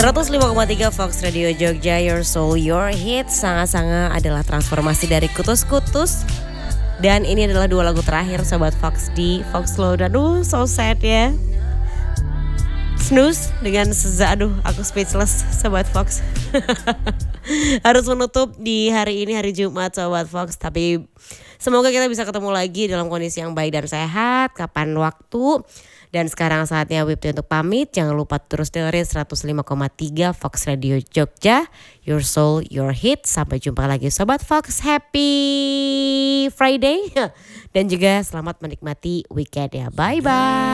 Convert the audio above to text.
105,3 Fox Radio Jogja, Your Soul, Your Hit. Sanga-sanga adalah transformasi dari kutus-kutus. Dan ini adalah 2 lagu terakhir Sobat Fox di Fox Load. Aduh, so sad ya. Snooze dengan Seza. Aduh, aku speechless Sobat Fox. Harus menutup di hari ini, hari Jumat Sobat Fox. Tapi semoga kita bisa ketemu lagi dalam kondisi yang baik dan sehat kapan waktu. Dan sekarang saatnya Wipti untuk pamit. Jangan lupa terus dengerin 105,3 Fox Radio Jogja, Your Soul, Your Hit. Sampai jumpa lagi Sobat Fox. Happy Friday. Dan juga selamat menikmati weekend ya. Bye-bye.